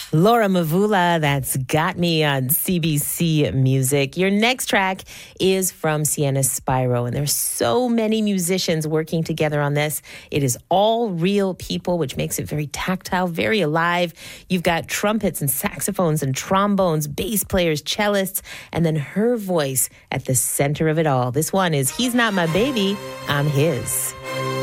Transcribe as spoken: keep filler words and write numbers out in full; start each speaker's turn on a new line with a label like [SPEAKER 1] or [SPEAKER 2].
[SPEAKER 1] Laura Mvula, that's got me on C B C Music. Your next track is from Sienna Spyro, and there's so many musicians working together on this. It is all real people, which makes it very tactile, very alive. You've got trumpets and saxophones and trombones, bass players, cellists, and then her voice at the center of it all. This one is He's Not My Baby, I'm His.